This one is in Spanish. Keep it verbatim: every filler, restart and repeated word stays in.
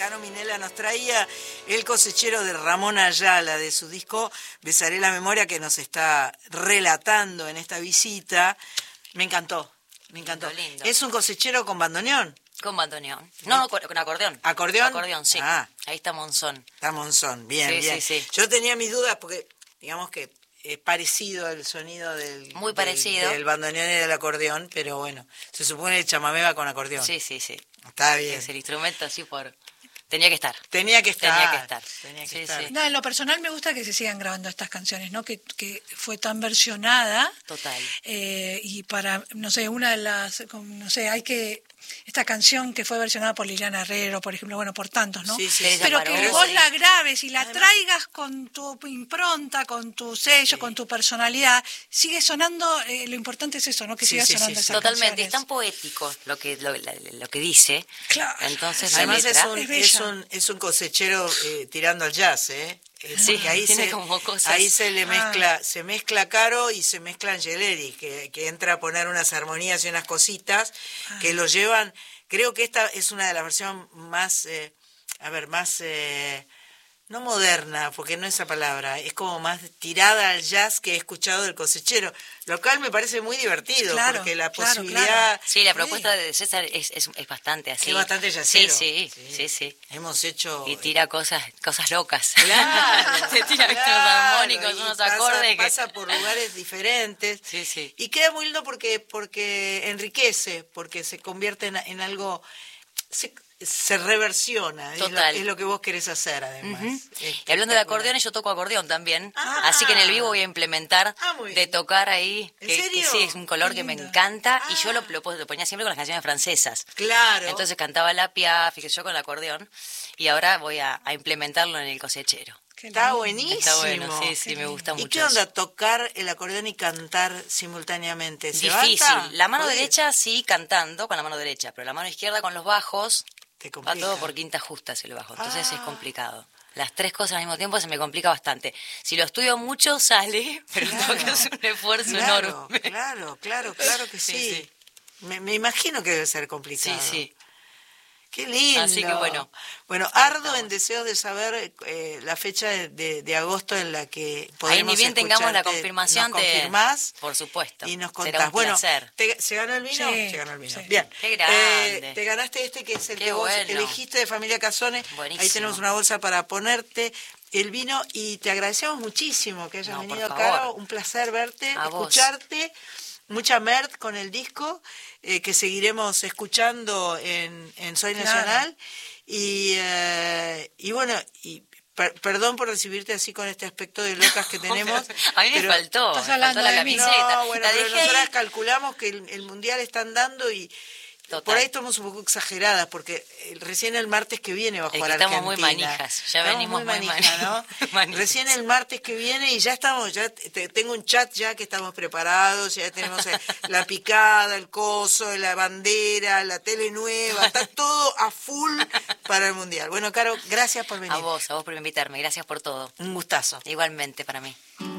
Caro Minella nos traía el cosechero de Ramón Ayala, de su disco Besaré la Memoria, que nos está relatando en esta visita. Me encantó, me encantó. Lindo, lindo. ¿Es un cosechero con bandoneón? Con bandoneón. No, no, con acordeón. ¿Acordeón? Acordeón, sí. Ah. Ahí está Monzón. Está Monzón, bien, sí, bien. Sí, sí. Yo tenía mis dudas porque, digamos que es parecido al sonido del, Muy del, parecido. del bandoneón y del acordeón, pero bueno, se supone que el chamamé va con acordeón. Sí, sí, sí. Está bien. Es el instrumento así por... Tenía que estar. Tenía que estar. Tenía que estar. Tenía que sí, estar. Sí. No, en lo personal me gusta que se sigan grabando estas canciones, ¿no? Que, que fue tan versionada. Total. Eh, y para, no sé, una de las, no sé, hay que... Esta canción que fue versionada por Liliana Herrero, por ejemplo, bueno, por tantos, ¿no? Sí, sí, sí. Pero Paró, que sí. vos la grabes y la Además, traigas con tu impronta, con tu sello, sí. con tu personalidad, sigue sonando, eh, lo importante es eso, ¿no? Que Sí, siga sí, sonando sí, esas Totalmente. canciones. Es tan poético lo que lo, la- lo que dice. Claro. Entonces, la Además es letra... un, es bella. es un, es un cosechero eh, tirando al jazz, ¿eh? Eh, Sí, porque ahí tiene se, como cosas- ahí se le Ah. mezcla, se mezcla Caro y se mezcla Angeleri, que, que entra a poner unas armonías y unas cositas que lo llevan. Creo que esta es una de las versiones más, eh, a ver, más, eh, no moderna, porque no es esa palabra, es como más tirada al jazz que he escuchado del cosechero, lo cual me parece muy divertido, Claro, porque la claro, posibilidad... claro. Sí, la propuesta de César es, es, es bastante así. Es bastante jazzero. Sí, sí, sí, sí. Hemos hecho... Y tira cosas cosas locas. Claro, Te tira estos claro, armónicos, y unos pasa, acordes que... pasa por lugares diferentes. Sí, sí. Y queda muy lindo porque, porque enriquece, porque se convierte en, en algo... Se, se reversiona, es lo, Total. es lo que vos querés hacer además. Ujú. Y hablando de acordeones, yo toco acordeón también. Ah. Así que en el vivo voy a implementar Ah, muy de bien. tocar ahí. ¿En que, que serio? sí, es un color Qué que me lindo. encanta. Y Ah. yo lo, lo, lo ponía siempre con las canciones francesas. Claro. Entonces cantaba la Piaf, y que yo con el acordeón. Y ahora voy a, a implementarlo en el cosechero. Qué Está lindo. buenísimo. Está bueno, sí, sí, me gusta ¿Y mucho. qué onda tocar el acordeón y cantar simultáneamente? ¿Se Difícil. levanta? La mano ¿Podés? derecha sí cantando con la mano derecha, pero la mano izquierda con los bajos Te va complica. todo por quintas justas el bajo. Entonces Ah. es complicado. Las tres cosas al mismo tiempo se me complica bastante. Si lo estudio mucho sale, pero Claro. tengo que hacer un esfuerzo Claro, enorme. claro, claro, claro que sí. Sí, sí. Me, me imagino que debe ser Sí, complicado. sí. Qué lindo. Así que bueno. Bueno, ardo en deseos de saber eh, la fecha de, de, de agosto en la que Ahí podemos ni bien tengamos la escucharte. confirmación Nos de... confirmás Por supuesto. y nos Será contás. un Bueno, placer. te- ¿se ganó el vino? Sí, Se ganó el vino. sí. Bien. Qué grande. Eh, te ganaste este que es el Qué que vos bueno. elegiste de Familia Casone. Buenísimo. Ahí tenemos una bolsa para ponerte el vino y te agradecemos muchísimo que hayas No, por venido, favor. Caro. Un placer verte, A vos. escucharte. Mucha merd con el disco eh, que seguiremos escuchando en, en Soy Claro. Nacional. Y, eh, y bueno, y per- perdón por recibirte así con este aspecto de locas que tenemos. A mí me pero- faltó. Estás Me hablando faltó la de mí. camiseta. No, bueno, la pero dejé nosotras ahí. calculamos que el, el mundial está andando y Total. por ahí estamos un poco exageradas porque eh, recién el martes que viene va a Es que jugar estamos muy Argentina. manijas, ya Estamos venimos muy muy manijas, mani- ¿no? manijas. Recién el martes que viene y ya estamos, ya te- tengo un chat ya que estamos preparados, ya tenemos eh, la picada, el coso, la bandera, la tele nueva, está todo a full para el mundial. Bueno, Caro, gracias por venir. A vos, a vos por invitarme. Gracias por todo. Un gustazo. Igualmente para mí.